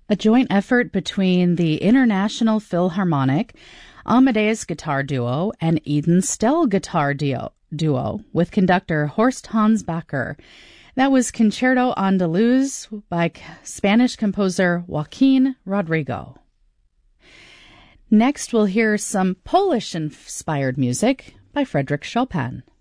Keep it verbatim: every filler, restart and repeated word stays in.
a joint effort between the International Philharmonic, Amadeus Guitar Duo, and Eden Stell Guitar Duo, duo with conductor Horst Hans Bacher. That was Concerto Andaluz by Spanish composer Joaquin Rodrigo. Next, we'll hear some Polish-inspired music by Frédéric Chopin.